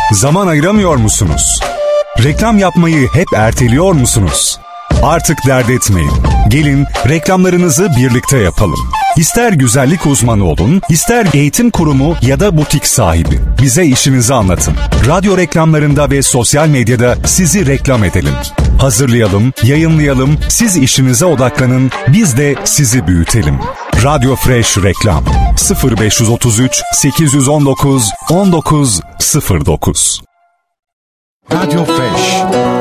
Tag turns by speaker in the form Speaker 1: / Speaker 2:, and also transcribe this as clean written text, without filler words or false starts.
Speaker 1: Zaman ayıramıyor musunuz? Reklam yapmayı hep erteliyor musunuz? Artık dert etmeyin. Gelin reklamlarınızı birlikte yapalım. İster güzellik uzmanı olun, ister eğitim kurumu ya da butik sahibi. Bize işinizi anlatın. Radyo reklamlarında ve sosyal medyada sizi reklam edelim. Hazırlayalım, yayınlayalım, siz işinize odaklanın, biz de sizi büyütelim. Radyo Fresh Reklam 0533 819 1909. Radyo Fresh.